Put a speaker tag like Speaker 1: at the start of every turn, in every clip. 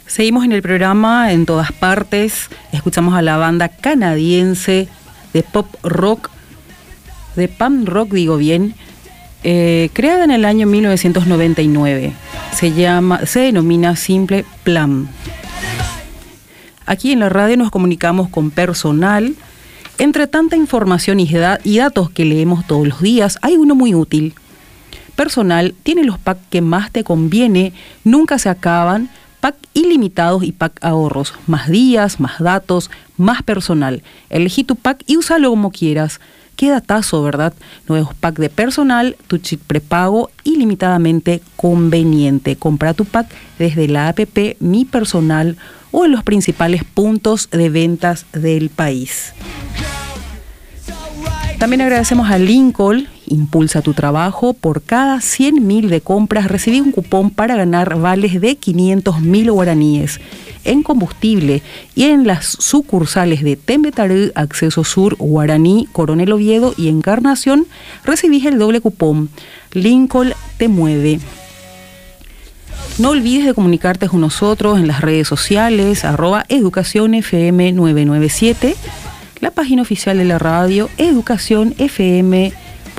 Speaker 1: Seguimos en el programa En Todas Partes. Escuchamos a la banda canadiense de pop rock, de punk rock, digo bien, creada en el año 1999. Se denomina Simple Plan. Aquí en la radio nos comunicamos con personal. Entre tanta información y datos que leemos todos los días, hay uno muy útil. Personal tiene los packs que más te conviene, nunca se acaban, pack ilimitados y pack ahorros, más días, más datos, más personal. Elegí tu pack y úsalo como quieras. Qué datazo, ¿verdad? Nuevos pack de personal, tu chip prepago ilimitadamente conveniente. Compra tu pack desde la app Mi Personal o en los principales puntos de ventas del país. También agradecemos a Lincoln. Impulsa tu trabajo. Por cada 100.000 de compras recibí un cupón para ganar vales de 500.000 guaraníes en combustible y en las sucursales de Tembetarú, Acceso Sur, Guaraní, Coronel Oviedo y Encarnación recibís el doble cupón. Lincoln te mueve. No olvides de comunicarte con nosotros en las redes sociales, @educacionfm997, la página oficial de la radio, educacionfm.com.py.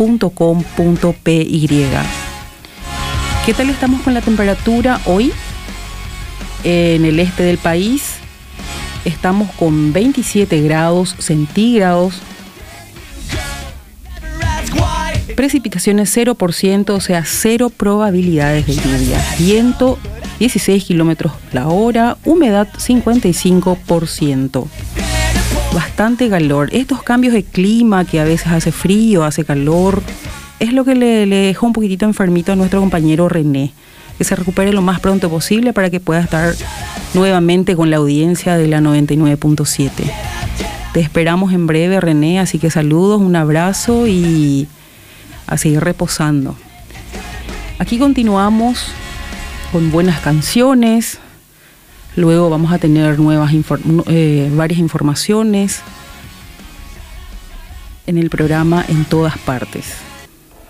Speaker 1: ¿Qué tal estamos con la temperatura hoy? En el este del país estamos con 27 grados centígrados. Precipitaciones 0%, o sea, 0 probabilidades de lluvia. Viento 16 kilómetros la hora, humedad 55%. Bastante calor. Estos cambios de clima, que a veces hace frío, hace calor, es lo que le dejó un poquitito enfermito a nuestro compañero René. Que se recupere lo más pronto posible para que pueda estar nuevamente con la audiencia de la 99.7. Te esperamos en breve, René, así que saludos, un abrazo y a seguir reposando. Aquí continuamos con buenas canciones. Luego vamos a tener varias informaciones en el programa En Todas Partes.